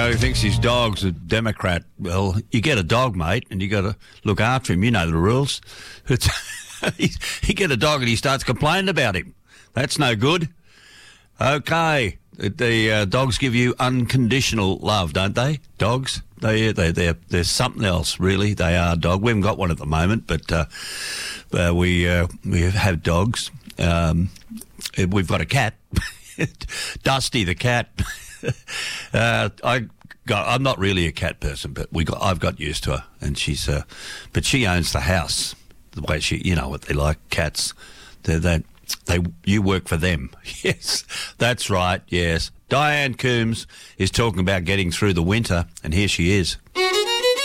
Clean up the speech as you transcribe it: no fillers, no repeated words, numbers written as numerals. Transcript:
he thinks his dog's a Democrat. Well, you get a dog, mate, and you got to look after him. You know the rules. You get a dog and he starts complaining about him. That's no good. Okay, the dogs give you unconditional love, don't they? Dogs, they're something else, really. They are dog. We haven't got one at the moment, but we have dogs. We've got a cat, Dusty the cat. I'm not really a cat person, but I've got used to her, and but she owns the house. The way you know what they like, cats. You work for them. Yes, that's right. Yes, Diane Coombs is talking about getting through the winter, and here she is.